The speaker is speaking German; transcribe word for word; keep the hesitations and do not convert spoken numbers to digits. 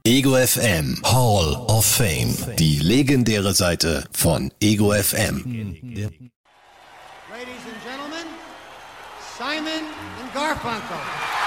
Ego F M Hall of Fame. Die legendäre Seite von Ego F M. Ladies and gentlemen, Simon and Garfunkel.